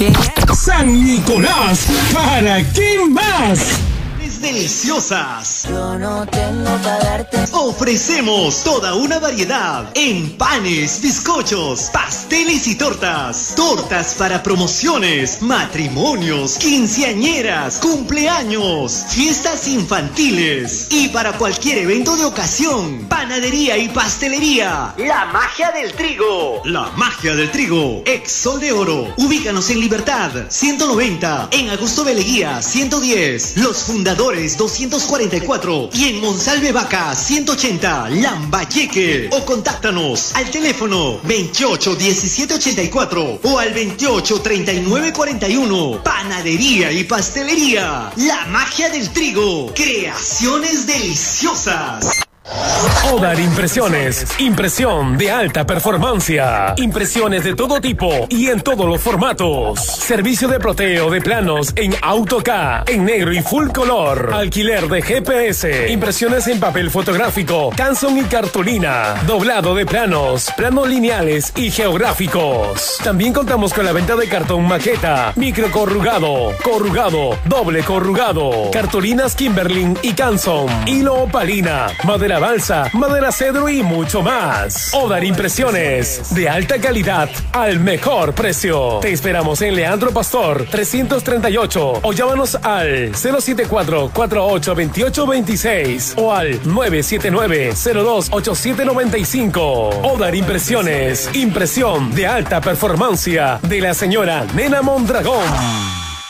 ¿Qué? San Nicolás, ¿para qué más? Deliciosas. Yo no tengo para darte. Ofrecemos toda una variedad en panes, bizcochos, pasteles y tortas. Tortas para promociones, matrimonios, quinceañeras, cumpleaños, fiestas infantiles y para cualquier evento de ocasión. Panadería y pastelería. La magia del trigo. La magia del trigo. Ex Sol de Oro. Ubícanos en Libertad 190, en Augusto Beleguía 110. Los fundadores 244 y en Monsalve Vaca 180, Lambayeque. O contáctanos al teléfono 28 17 84 o al 28 39 41. Panadería y pastelería. La magia del trigo. Creaciones deliciosas. Odar Impresiones, impresión de alta performancia, impresiones de todo tipo y en todos los formatos, servicio de ploteo de planos en AutoCAD, en negro y full color, alquiler de GPS, impresiones en papel fotográfico, canson y cartulina, doblado de planos, planos lineales y geográficos. También contamos con la venta de cartón maqueta, micro corrugado, corrugado, doble corrugado, cartulinas Kimberlin y canson, hilo opalina, madera balsa, madera cedro y mucho más. Odar Impresiones, de alta calidad al mejor precio. Te esperamos en Leandro Pastor 338 o llámanos al 074-482826 o al 979-028795. Odar Impresiones, impresión de alta performancia de la señora Nena Mondragón.